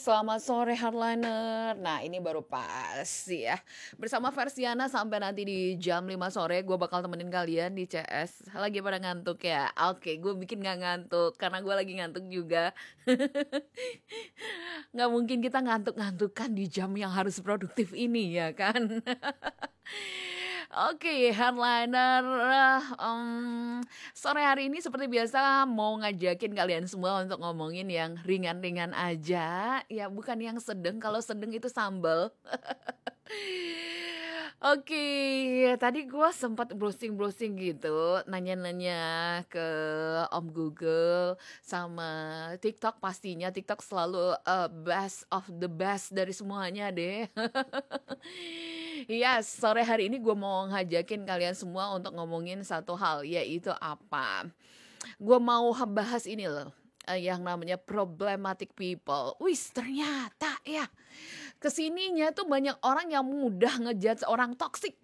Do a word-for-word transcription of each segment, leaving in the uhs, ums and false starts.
selamat sore Hardliner. Nah, ini baru pas sih ya. Bersama Versiana sampai nanti di jam lima sore gue bakal temenin kalian di C S. Lagi pada ngantuk ya? Oke, gue bikin gak ngantuk karena gue lagi ngantuk juga. Gak mungkin kita ngantuk-ngantukan di jam yang harus produktif ini ya kan? Oke, Hardliner, um, sore hari ini seperti biasa mau ngajakin kalian semua untuk ngomongin yang ringan-ringan aja. Ya bukan yang sedeng, kalau sedeng itu sambal. Oke, tadi gue sempat browsing-browsing gitu, nanya-nanya ke Om Google sama TikTok pastinya. TikTok selalu uh, best of the best dari semuanya deh. Yes, sore hari ini gue mau ngajakin kalian semua untuk ngomongin satu hal, yaitu apa? Gue mau bahas ini loh, eh, yang namanya problematic people. Wis, ternyata ya kesininya tuh banyak orang yang mudah ngejudge orang toksik.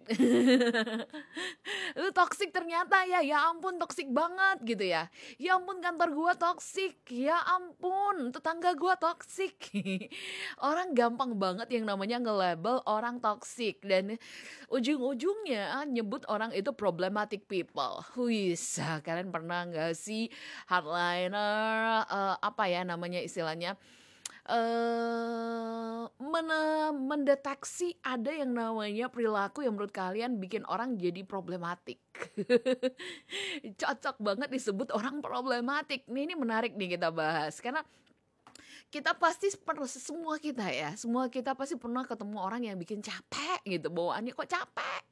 Lu toksik ternyata ya, ya ampun toksik banget gitu ya. Ya ampun kantor gua toksik, ya ampun tetangga gua toksik. Orang gampang banget yang namanya nge-label orang toksik dan ujung-ujungnya nyebut orang itu problematic people. Wis, kalian pernah nggak sih Hardliner uh, apa ya namanya istilahnya? Uh, men- mendeteksi ada yang namanya perilaku yang menurut kalian bikin orang jadi problematik. Cocok banget disebut orang problematik. Nih, ini menarik nih kita bahas karena kita pasti pernah, semua kita ya, semua kita pasti pernah ketemu orang yang bikin capek gitu, bawaannya kok capek.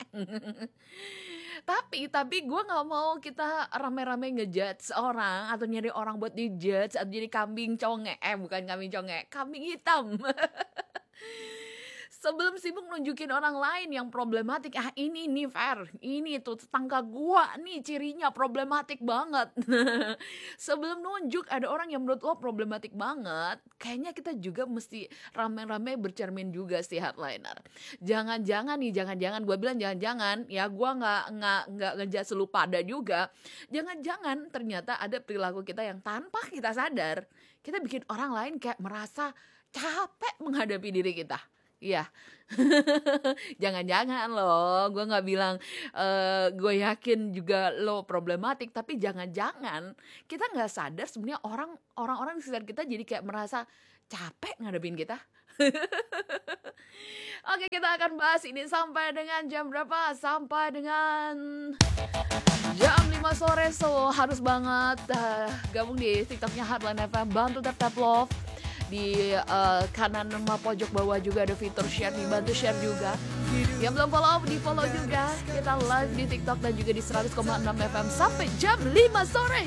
Tapi, tapi gue gak mau kita rame-rame ngejudge orang atau nyari orang buat dijudge atau jadi kambing conge. Eh bukan kambing conge, kambing hitam. Sebelum sibuk nunjukin orang lain yang problematik, ah ini nih fair, ini tuh tetangga gua nih cirinya problematik banget. Sebelum nunjuk ada orang yang menurut lo problematik banget, kayaknya kita juga mesti rame-rame bercermin juga sih Hardliner. Jangan-jangan nih, jangan-jangan gua bilang jangan-jangan, ya gua nggak nggak nggak ngejudge lu pada juga. Jangan-jangan ternyata ada perilaku kita yang tanpa kita sadar, kita bikin orang lain kayak merasa capek menghadapi diri kita. Iya, jangan-jangan loh, gue nggak bilang uh, gue yakin juga lo problematik, tapi jangan-jangan kita nggak sadar sebenarnya orang orang-orang di sekitar kita jadi kayak merasa capek ngadepin kita. Oke, kita akan bahas ini sampai dengan jam berapa? Sampai dengan jam lima sore, so harus banget uh, gabung di TikToknya Hardline F M, bantu tap-tap love. Di uh, kanan rumah pojok bawah juga ada fitur share nih, bantu share juga. Yang belum follow, di follow juga. Kita live di TikTok dan juga di seratus koma enam F M sampai jam lima sore.